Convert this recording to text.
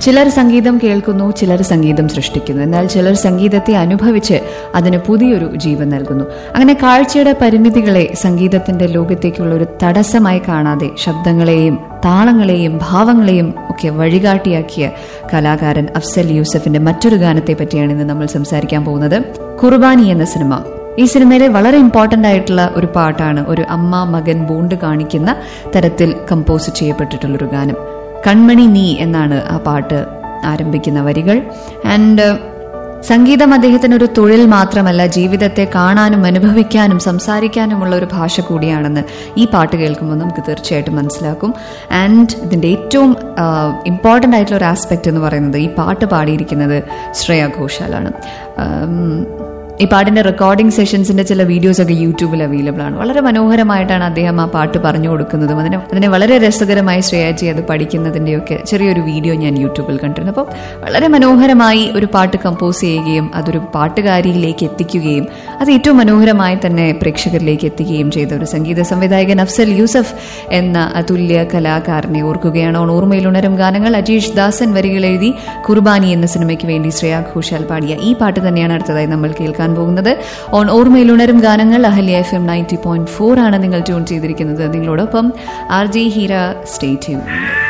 ചിലർ സംഗീതം കേൾക്കുന്നു, ചിലർ സംഗീതം സൃഷ്ടിക്കുന്നു. എന്നാൽ ചിലർ സംഗീതത്തെ അനുഭവിച്ച് അതിന് പുതിയൊരു ജീവൻ നൽകുന്നു. അങ്ങനെ കാഴ്ചയുടെ പരിമിതികളെ സംഗീതത്തിന്റെ ലോകത്തേക്കുള്ള ഒരു തടസ്സമായി കാണാതെ ശബ്ദങ്ങളെയും താളങ്ങളെയും ഭാവങ്ങളെയും ഒക്കെ വഴികാട്ടിയാക്കിയ കലാകാരൻ അഫ്സൽ യൂസഫിന്റെ മറ്റൊരു ഗാനത്തെ പറ്റിയാണ് ഇന്ന് നമ്മൾ സംസാരിക്കാൻ പോകുന്നത്. കുർബാനി എന്ന സിനിമ. ഈ സിനിമയിലെ വളരെ ഇമ്പോർട്ടന്റ് ആയിട്ടുള്ള ഒരു പാട്ടാണ്, ഒരു അമ്മ മകൻ ബോണ്ട് കാണിക്കുന്ന തരത്തിൽ കമ്പോസ് ചെയ്യപ്പെട്ടിട്ടുള്ളൊരു ഗാനം. കൺമണി നീ എന്നാണ് ആ പാട്ട് ആരംഭിക്കുന്ന വരികൾ. ആൻഡ് സംഗീതം അദ്ദേഹത്തിന് ഒരു തൊഴിൽ മാത്രമല്ല, ജീവിതത്തെ കാണാനും അനുഭവിക്കാനും സംസാരിക്കാനുമുള്ള ഒരു ഭാഷ കൂടിയാണെന്ന് ഈ പാട്ട് കേൾക്കുമ്പോൾ നമുക്ക് തീർച്ചയായിട്ടും മനസ്സിലാക്കും. ആൻഡ് ഇതിന്റെ ഏറ്റവും ഇമ്പോർട്ടൻ്റ് ആയിട്ടുള്ള ഒരു ആസ്പെക്ട് എന്ന് പറയുന്നത്, ഈ പാട്ട് പാടിയിരിക്കുന്നത് ശ്രേയ ഘോഷാലാണ്. ഈ പാട്ടിന്റെ റെക്കോർഡിംഗ് സെഷൻസിന്റെ ചില വീഡിയോസ് ഒക്കെ യൂട്യൂബിൽ അവൈലബിൾ ആണ്. വളരെ മനോഹരമായിട്ടാണ് അദ്ദേഹം ആ പാട്ട് പറഞ്ഞു കൊടുക്കുന്നതും അതിനെ വളരെ രസകരമായി ശ്രേയാജി അത് പഠിക്കുന്നതിന്റെയൊക്കെ ചെറിയൊരു വീഡിയോ ഞാൻ യൂട്യൂബിൽ കണ്ടിരുന്നു. അപ്പം വളരെ മനോഹരമായി ഒരു പാട്ട് കമ്പോസ് ചെയ്യുകയും അതൊരു പാട്ടുകാരിയിലേക്ക് എത്തിക്കുകയും അത് ഏറ്റവും മനോഹരമായി തന്നെ പ്രേക്ഷകരിലേക്ക് എത്തിക്കുകയും ചെയ്ത ഒരു സംഗീത സംവിധായകൻ അഫ്സൽ യൂസഫ് എന്ന അതുല്യ കലാകാരനെ ഓർക്കുകയാണ് ഓർമ്മയിൽ ഉണരും ഗാനങ്ങൾ. അജീഷ് ദാസൻ വരികൾ എഴുതി കുർബാനി എന്ന സിനിമയ്ക്ക് വേണ്ടി ശ്രേയ ഘോഷാൽ പാടിയ ഈ പാട്ട് തന്നെയാണ് അടുത്തതായി നമ്മൾ കേൾക്കാൻ പോകുന്നത്. ഓർമ്മയിൽ ഉണരും ഗാനങ്ങൾ അഹല്യ FM 90.4 ആണ് നിങ്ങൾ ട്യൂൺ ചെയ്തിരിക്കുന്നത്. നിങ്ങളോടൊപ്പം RJ ഹീര. Stay tuned.